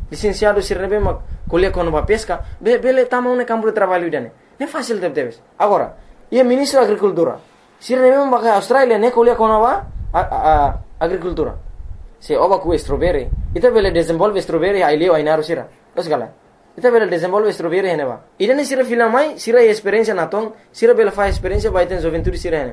licenciado sira nebe mak kuliah kono ba pesca, bele tama une campo de trabalho idane. Ne fácil debes. Agora, e ministro da agricultura. Sira nebe mak Australia ne kuliah kono ba agricultura. Se oba ku strawberry, ita bele desenvolve strawberry ai leo ai naru sira. Osgala. Ita bele desenvolve strawberry hene ba. Idane sira filamai, sira experiência natong, sira bele fa experiência ba iten juventude sira hene.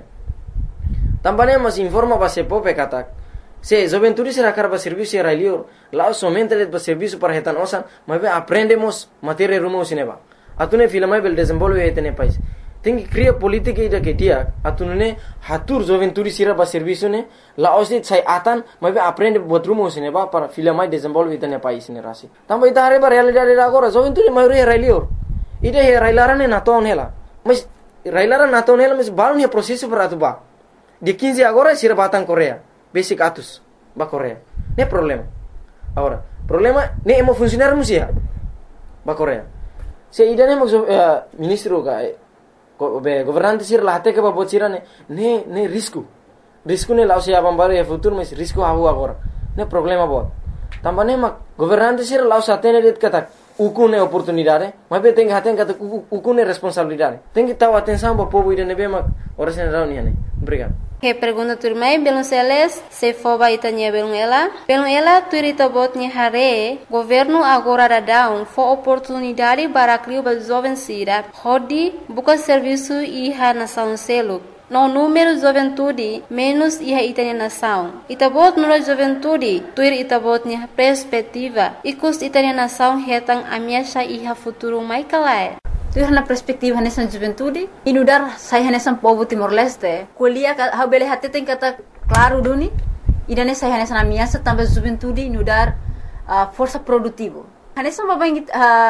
Também mas informa ba se pope katak. Se juventude será carba serviço era lior, lá somente de serviço para retan osan, mas aprendemos matéria rumo cinema. Atune filmai bel desenvolve etene país. Tem que criar política ida que dia, atune hatur juventude será ba serviço ne, lá osit sai atan, mas aprende bot rumo cinema para filmai desenvolve etene país ne rasi. Também ida reba realidade agora, juventude maioria era lior. Ida he railarane naton hela. Mas railaran naton hela mas balon he processo para tu ba. De 15 agora será batang Korea. Basic atus ba Korea. Ne problema. Agora, problema ne emo funcionário musia ba Korea. Se ida ne ministro ka governante sir lahate ka ba bocira ne risco. Risco ne lao se abambaro e futuro mas risco havu agora. Ne problema bot. Tambane mak governante sir lao satene det kata ukune oportunidade, mas be tem haten kata ukune responsabilidade. Tem que tahu atenção ba povo ida ne be mak ora sen rauni ne. Obrigado. Que pergunta turmai belum seles se foba itanya belum ela turita botnya hare governo agora dadão fo oportunidade para criar ba jovencida hodi buka serviço iha nação selo no número juventude menos iha itanya nação itabot nura juventude tuir itabotnya perspectiva ikus itanya nação hetang amiasha iha futuro mai kalai. Tuh na perspektif hanesan juventude inudar saya hanesan povo Timor-Leste kuliah ha bele hati tem kata claro duni idane saya hanesan amiasa tambah juventude inudar força produtivo hanesan babang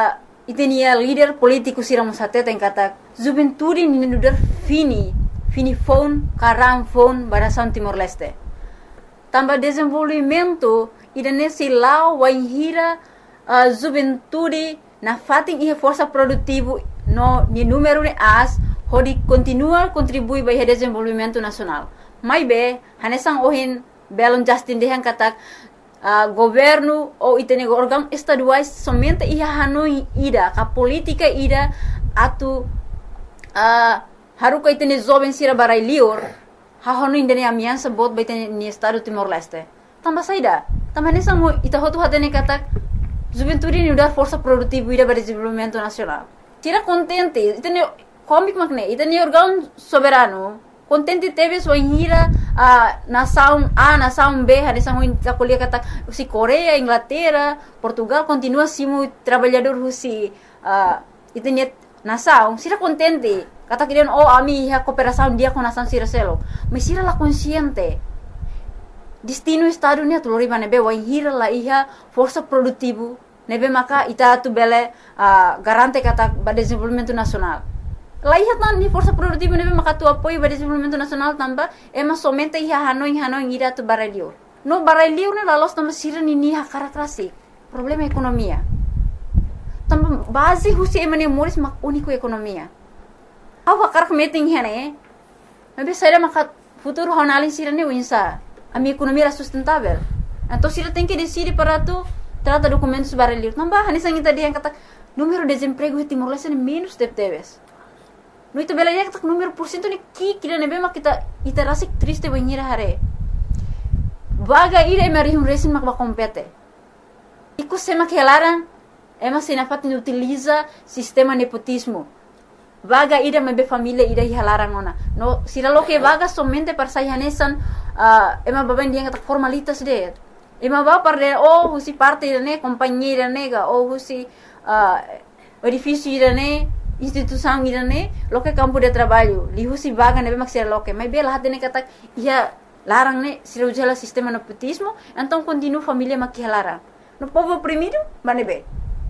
itenia líder político siramos hati tem kata juventude inudar fini phone karam phone barasan Timor-Leste tambah desenvolvimento idane silau waihira juventude na fating ihe força produtivo no ni número de as hodi continua contribui para o desenvolvimento nacional. Mai be hanesang ohin belon Justin dehan katak governo ou itene órgão estaduais somente ia hanoi ida ka política ida atu haruka itene jovem sira barai lior ha hanoi indene amiança bot baitene ni estado Timor-Leste. Tambah saida, tambah hanesang mo ita hotu hatene katak juventude ni udar força produtiva ida para desenvolvimento nacional. Tira contente, itene comic makne, itene órgão soberano. Contente teve sua hira nação A, nação B, hanesang mo kuliah kata si Korea, Inglaterra, Portugal continua simu trabalhador husi itene nação, sira contente. Kata kirian ami ha cooperação dia com nação sira selo. Mas sira la consciente. Destino estado ni tu lori nebe wa hira la iha força produtivo nebe maka ita tu bele garante kata ba desenvolvimento nacional. La iha tan ni força produtivo nebe maka tu apoio ba desenvolvimento nacional tamba ema somente iha hanoi ira tu baralio. No baralio ne la los tamba sira ni ha karakrasi. Problema ekonomia. Tamba base husi emane moris mak único ekonomia. Awa karak meeting hene. Nebe saya maka futuro honalin sira ni winsa. A minha economia era sustentável. Então, se ela tem que decidir para tu, trata documentos para ler. Não vai, nessa kita dia kata número de desemprego em Timor-Leste é menos de teves. No itu bela dia kata número porcento ni kira nebe mak kita iterasi triste banhira hare. Vaga ira mari resin mak ba compete. Iku sema que elaran, ema senafat ni utiliza sistema nepotismo. Vaga ida mebe família ida hilarang ona. No, sila lo que vaga somente para sayanesan ema baben dia kata formalitas de. Ema ba parde husi parte ne companheira nega ou husi edifício ida ne instituição ida ne lo que campo de trabalho. Li husi vaga nebe mak sila lo que. Mas bela hati ne kata ia larang ne sila ujala sistema nepotismo, então continua família mak hilarang. No povo oprimido, manebe.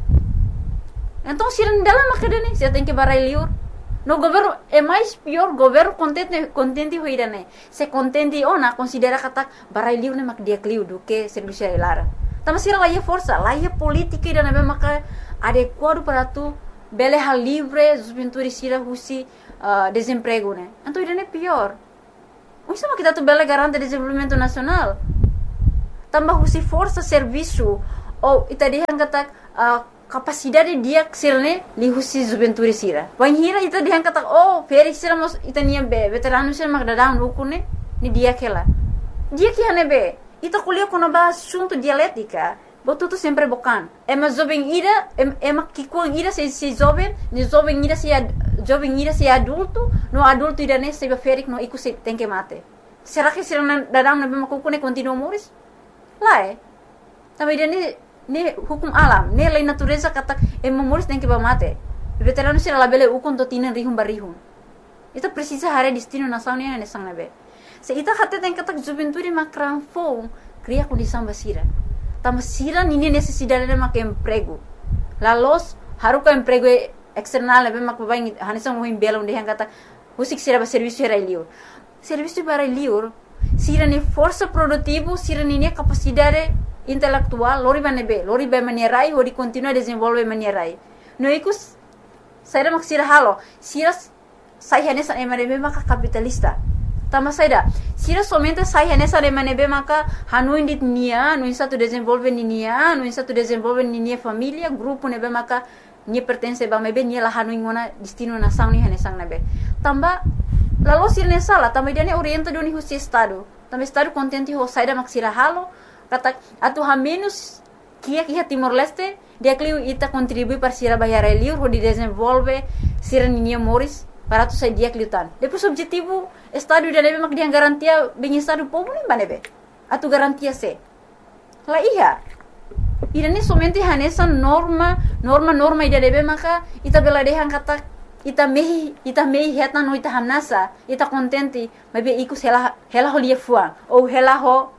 Então, se não dela makadane, se tem que barai liur. No governo é mais pior, governo contente hoirane. Se contente ona considera kata barai liur ne mak dia kliu do que serviço lara. Tama sira lá força, lá política ida ne mak adequado para tu bele hal livre, juventude sira husi desemprego ne. Então ida ne pior. Unsa mak kita tu bele garante desenvolvimento nacional. Tambah husi força serviço ou ita dihan katak capacidade dia sirne lihusi juventude sira. Wanhira ita dihan katak feri sira mos ita niya be veterano sira magdadaun ukune ni dia kela. Dia que hanebe ita kuliah kono ba assunto dialética. Botuto sempre bocan. Ema jovem ira, ema kikuang ira se jovem, ni jovem ira se adulto, no adulto ira ne se ferik no iku se tem que mate. Será que será dadang na bemakukune continua moris? Lá Também ne hukum alam, ne lei natureza kata ema moris tem que mate. Veterano se labele ukon to tinan rihum barihum. Ita precisa hare destino nação ne sang nabe. Se ita hatte tem kata juventude makran fo, cria condição basira. Tamasira nini necessidade de mak emprego. Lalos haruka emprego external lebe mak babai hanisa mo himbela onde hangata usik sira ba serviço era liur. Serviço para liur sira ni força produtivo, sira ni capacidade intelectual, lori ba manierai odi continua desenvolve manierai. No ikus saira mak sira halo, sira sai hanesa emanebe mak capitalista. Tama saida, sira somente sai nessa de manebe maka hanu indit nia, no insato desenvolve nia, no insato desenvolve nia família, grupo nebe maka nia pertence ba mebe nia la hanu ingona destino nação ni hanesang nebe. Tamba lalu sira nessa la, tamba dia orienta doni husi estado. Tamba estado contente ho saida mak sira halo, kata atu ha menos kia Timor Leste, dia kliu ita contribui para sira bayar liur ho di desenvolve sira nia moris. Para tu sai dia kliutan. Depois objetivo estado dia nebe mak dia garantia bem estado povo nem banebe. Atu garantia se. La iya. Ida ni somente hanesa norma ida nebe maka ita bela dehan kata ita mehi heta no ita hamnasa ita contente mabe ikus hela ho lia fuang ou hela ho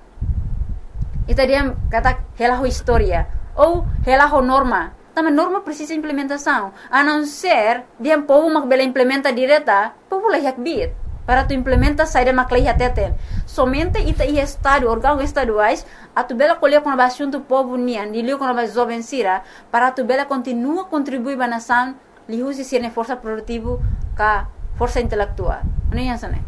ita dia kata hela ho historia ou hela ho norma. Também norma precisa implementação. A não ser, dia povo mak bela implementa direta, povo lehiak bit. Para tu implementa saída mak lehiak teten. Somente ita estado, órgão estaduais, a tu bela colher com a assunto povo nian, de liu com a jovem sira, para tu bela continua contribuir para a nação, lihusi sirne força produtivo, ka força intelectual. Não é assim, né?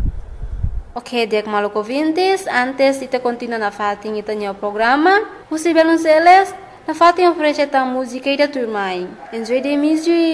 Ok, diak maluk ouvintes, antes ita continua na fatin ita nyo programa, Husi Belonceles, na fatin oferece a música e da turma. Enjoy the music.